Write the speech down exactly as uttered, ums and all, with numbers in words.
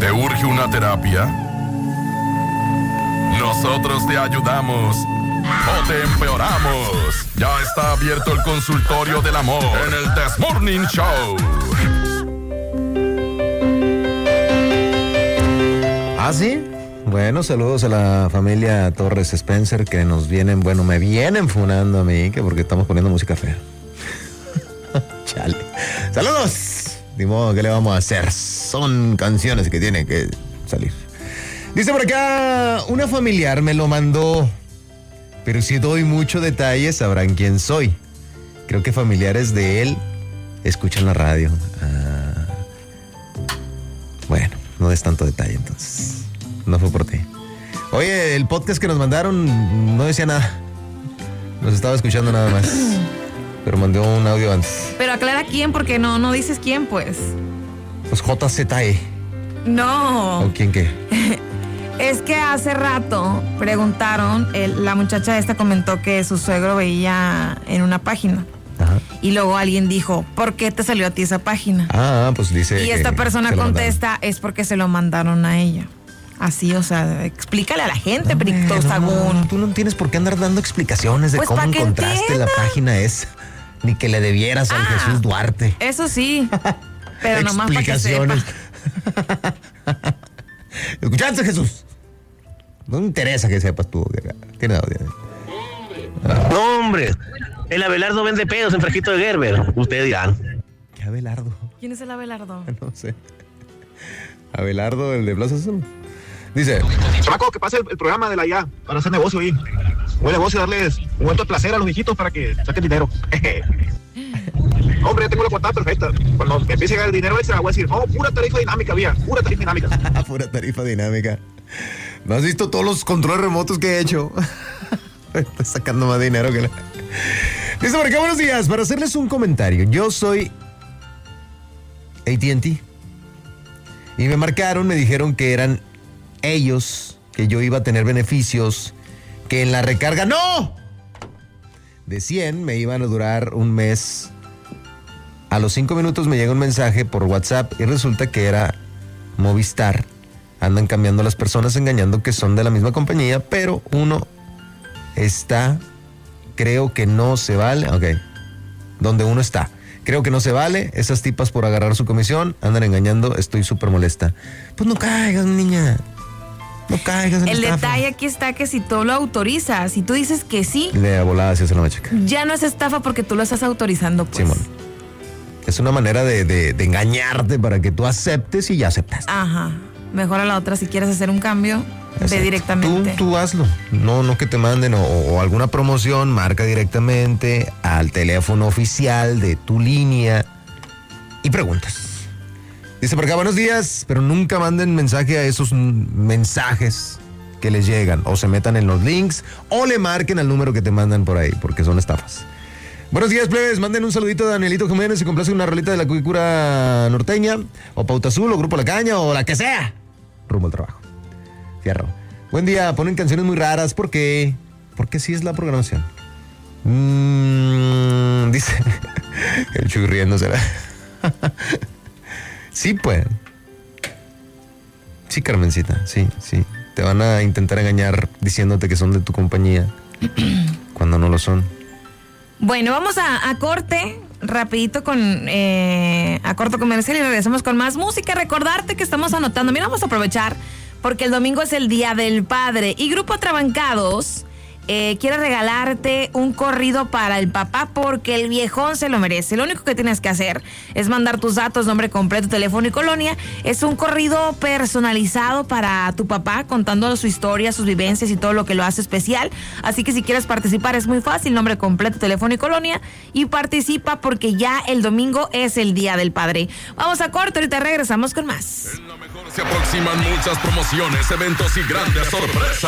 ¿Te urge una terapia? Nosotros te ayudamos o te empeoramos. Ya está abierto el consultorio del amor en el This Morning Show. ¿Ah, sí? Bueno, saludos a la familia Torres Spencer que nos vienen, bueno, me vienen funando a mí, que porque estamos poniendo música fea. Chale. ¡Saludos! Ni modo, ¿qué le vamos a hacer? Son canciones que tienen que salir. Dice por acá, una familiar me lo mandó, pero si doy mucho detalle sabrán quién soy. Creo que familiares de él escuchan la radio. Ah. Bueno, no des tanto detalle entonces. No fue por ti. Oye, el podcast que nos mandaron no decía nada. Nos estaba escuchando nada más. Pero mandó un audio antes. Pero aclara quién, porque no, no dices quién, pues. Pues J Z E. No. ¿O quién qué? Es que hace rato preguntaron, el, la muchacha esta comentó que su suegro veía en una página. Ajá. Y luego alguien dijo, ¿por qué te salió a ti esa página? Ah, pues dice. Y esta persona contesta, es porque se lo mandaron a ella. Así, o sea, explícale a la gente, no, Brito no, Sagún. No, tú no tienes por qué andar dando explicaciones de pues cómo encontraste entienda. la página esa. Ni que le debieras al Ah, Jesús Duarte. Eso sí, pero nomás para que sepa. ¿Escuchaste, Jesús? No me interesa que sepas tú. Tiene audio. No, hombre. El Abelardo vende pedos en frasquito de Gerber. Ustedes dirán. ¿Qué Abelardo? ¿Quién es el Abelardo? No sé. Abelardo, el de Plaza Azul. Dice: chamaco, que pase el, el programa de la I A para hacer negocio ahí. Buen negocio, darles un momento de placer a los viejitos para que saquen dinero. Hombre, ya tengo la cuartada perfecta. Cuando me empiece a llegar el dinero extra, voy a decir, oh, pura tarifa dinámica, había, pura tarifa dinámica. Pura tarifa dinámica. ¿No has visto todos los controles remotos que he hecho? Estoy sacando más dinero que la... Dice por acá, buenos días. Para hacerles un comentario, yo soy A T and T. Y me marcaron, me dijeron que eran ellos, que yo iba a tener beneficios, que en la recarga, ¡no! De cien me iban a durar un mes. A los cinco minutos me llega un mensaje por WhatsApp y resulta que era Movistar. Andan cambiando a las personas, engañando que son de la misma compañía, pero uno está, creo que no se vale, ok, donde uno está. Creo que no se vale, esas tipas por agarrar su comisión, andan engañando, estoy súper molesta. Pues no caigas, niña, no caigas en El estafa. detalle aquí está que si tú lo autorizas, si tú dices que sí, de volada si hace la machaca. ya no es estafa porque tú lo estás autorizando, pues. Simón. Es una manera de, de, de engañarte para que tú aceptes y ya aceptas. Ajá. Mejor a la otra, si quieres hacer un cambio, Exacto. ve directamente. Tú, tú hazlo. No, no que te manden o, o alguna promoción, marca directamente al teléfono oficial de tu línea y preguntas. Dice por acá, buenos días, pero nunca manden mensaje a esos mensajes que les llegan. O se metan en los links o le marquen al número que te mandan por ahí, porque son estafas. Buenos días, plebes. Manden un saludito a Danielito Jiménez. Se complace una rolita de la cuicura norteña, o Pauta Azul, o Grupo La Caña, o la que sea. Rumbo al trabajo. Fierro. Buen día. Ponen canciones muy raras. ¿Por qué? Porque sí es la programación. Mm, dice el Chuy riéndose. Sí, pues. Sí, Carmencita. Sí, sí. Te van a intentar engañar diciéndote que son de tu compañía cuando no lo son. Bueno, vamos a, a corte, rapidito con eh, a corto comercial y regresamos con más música. Recordarte que estamos anotando. Mira, vamos a aprovechar porque el domingo es el Día del Padre y Grupo Atrabancados eh, quiere regalarte un corrido para el papá porque el viejón se lo merece. Lo único que tienes que hacer es mandar tus datos, nombre completo, teléfono y colonia. Es un corrido personalizado para tu papá, contando su historia, sus vivencias y todo lo que lo hace especial. Así que si quieres participar es muy fácil, nombre completo, teléfono y colonia, y participa porque ya el domingo es el Día del Padre. Vamos a corte, ahorita regresamos con más. En la mejor se aproximan muchas promociones, eventos y grandes sorpresas.